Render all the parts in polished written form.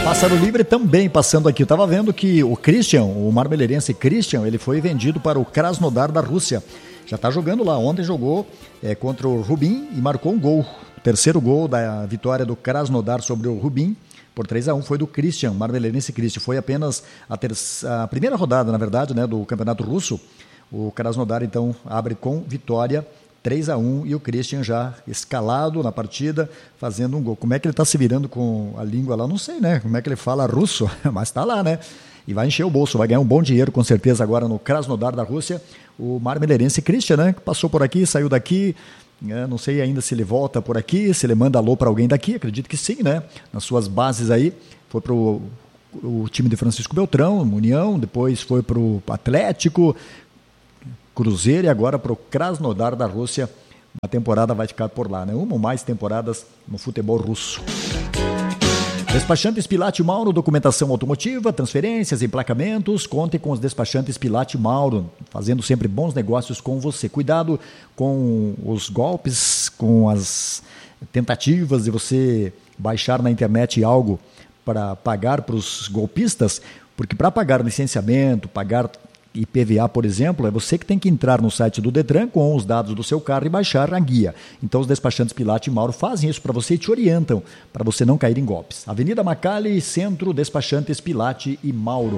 Pássaro Livre também passando aqui. Eu estava vendo que o Christian, o marmeleirense Christian, ele foi vendido para o Krasnodar da Rússia. Já está jogando lá. Ontem jogou contra o Rubin e marcou um gol. O terceiro gol da vitória do Krasnodar sobre o Rubin por 3-1 foi do Christian, marmeleirense Christian. Foi apenas a primeira rodada, na verdade, né, do Campeonato Russo. O Krasnodar, então, abre com vitória 3-1 e o Christian já escalado na partida, fazendo um gol. Como é que ele está se virando com a língua lá? Não sei, né? Como é que ele fala russo? Mas está lá, né? E vai encher o bolso, vai ganhar um bom dinheiro, com certeza, agora no Krasnodar da Rússia. O marmeleirense Christian, né? Que passou por aqui, saiu daqui. Não sei ainda se ele volta por aqui, se ele manda alô para alguém daqui. Acredito que sim, né? Nas suas bases aí. Foi para o time de Francisco Beltrão, União, depois foi para o Atlético, Cruzeiro e agora para o Krasnodar da Rússia. A temporada vai ficar por lá, né? Uma ou mais temporadas no futebol russo. Despachantes Pilate Mauro, documentação automotiva, transferências, emplacamentos. Contem com os despachantes Pilate Mauro, fazendo sempre bons negócios com você. Cuidado com os golpes, com as tentativas de você baixar na internet algo para pagar para os golpistas, porque para pagar licenciamento, pagar IPVA, por exemplo, é você que tem que entrar no site do Detran com os dados do seu carro e baixar a guia. Então os despachantes Pilate e Mauro fazem isso para você e te orientam para você não cair em golpes. Avenida Macali, Centro, despachantes Pilate e Mauro.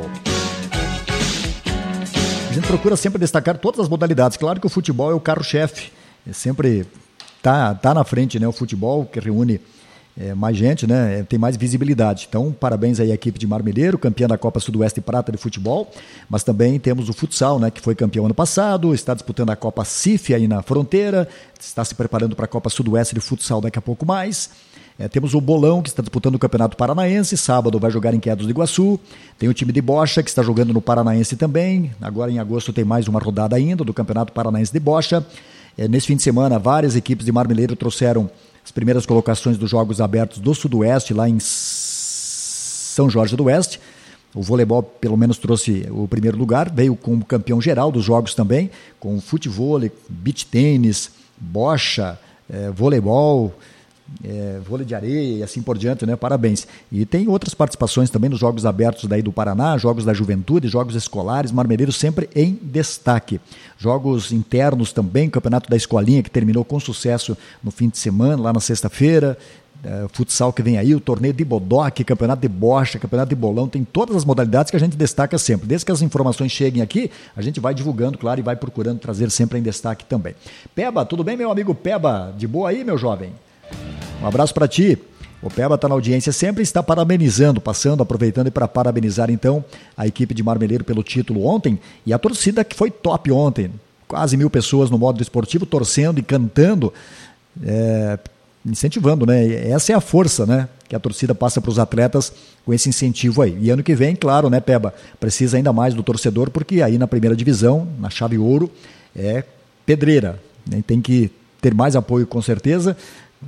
A gente procura sempre destacar todas as modalidades. Claro que o futebol é o carro-chefe. Sempre tá na frente, né? O futebol que reúne mais gente, né? Tem mais visibilidade. Então, parabéns aí à equipe de Marmeleiro, campeã da Copa Sudoeste Prata de futebol, mas também temos o futsal, né? Que foi campeão ano passado, está disputando a Copa CIF aí na fronteira, está se preparando para a Copa Sudoeste de futsal daqui a pouco mais. Temos o Bolão, que está disputando o Campeonato Paranaense, sábado vai jogar em Quedas do Iguaçu. Tem o time de Bocha, que está jogando no Paranaense também. Agora em agosto tem mais uma rodada ainda do Campeonato Paranaense de Bocha. Nesse fim de semana, várias equipes de Marmeleiro trouxeram as primeiras colocações dos Jogos Abertos do Sudoeste, lá em São Jorge do Oeste. O voleibol, pelo menos, trouxe o primeiro lugar, veio como campeão geral dos jogos também, com futevôlei, beach tênis, bocha, voleibol, vôlei de areia e assim por diante, né? Parabéns. E tem outras participações também nos Jogos Abertos daí do Paraná, Jogos da Juventude, Jogos Escolares, Marmeleiro sempre em destaque. Jogos internos também, Campeonato da Escolinha, que terminou com sucesso no fim de semana, lá na sexta-feira, futsal que vem aí, o torneio de bodoque, campeonato de bocha, campeonato de bolão, tem todas as modalidades que a gente destaca sempre. Desde que as informações cheguem aqui, a gente vai divulgando, claro, e vai procurando trazer sempre em destaque também. Peba, tudo bem, meu amigo Peba? De boa aí, meu jovem? Um abraço para ti. O Peba está na audiência sempre, está parabenizando, aproveitando para parabenizar então a equipe de Marmeleiro pelo título ontem e a torcida que foi top ontem. Quase 1.000 pessoas no modo esportivo torcendo e cantando, incentivando, né? Essa é a força, né? Que a torcida passa para os atletas com esse incentivo aí. E ano que vem, claro, né, Peba? Precisa ainda mais do torcedor, porque aí na primeira divisão, na chave ouro, é pedreira, né? Tem que ter mais apoio com certeza.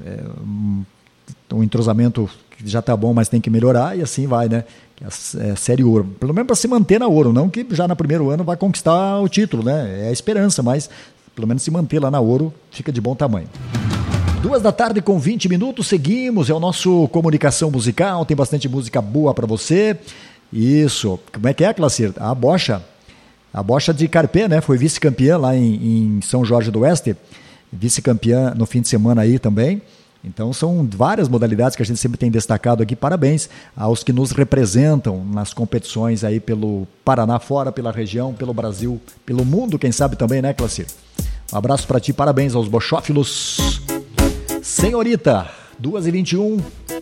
Um entrosamento que já está bom, mas tem que melhorar e assim vai, né? Série ouro, pelo menos para se manter na ouro, não que já no primeiro ano vai conquistar o título, né? É a esperança, mas pelo menos se manter lá na ouro fica de bom tamanho. 14h com 20 minutos, seguimos, é o nosso Comunicação Musical, tem bastante música boa para você. Isso, como é que é, Clacir? A Bocha de Carpê, né? Foi vice-campeã lá em São Jorge do Oeste, vice-campeã no fim de semana aí também. Então são várias modalidades que a gente sempre tem destacado aqui. Parabéns aos que nos representam nas competições aí pelo Paraná fora, pela região, pelo Brasil, pelo mundo, quem sabe também, né, Clacir? Um abraço para ti, parabéns aos bochófilos. Senhorita, 2h21.